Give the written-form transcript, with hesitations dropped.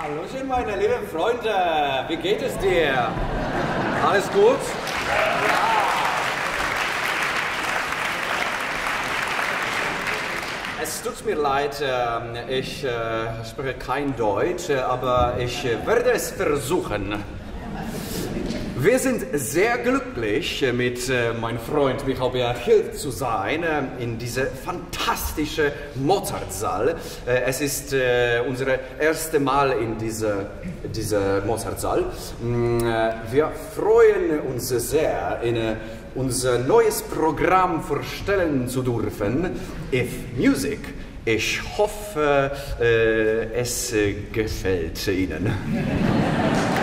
Hallöchen, meine lieben Freunde. Wie geht es dir? Alles gut? Es tut mir leid, ich spreche kein Deutsch, aber ich werde es versuchen. Wir sind sehr glücklich, mit meinem Freund Michael Beer hier zu sein, in diesem fantastischen Mozartsaal. Es ist unser erstes Mal in diesem Mozartsaal. Wir freuen uns sehr, unser neues Programm vorstellen zu dürfen, If Music. Ich hoffe, es gefällt Ihnen.